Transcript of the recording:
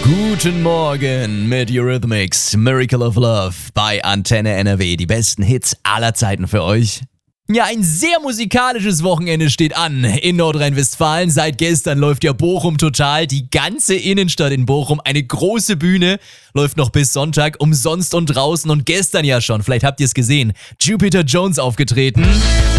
Guten Morgen mit Eurythmics, Miracle of Love bei Antenne NRW. Die besten Hits aller Zeiten für euch. Ja, ein sehr musikalisches Wochenende steht an in Nordrhein-Westfalen. Seit gestern läuft ja Bochum total. Die ganze Innenstadt in Bochum, eine große Bühne, läuft noch bis Sonntag umsonst und draußen. Und gestern ja schon, vielleicht habt ihr es gesehen, Jupiter Jones aufgetreten.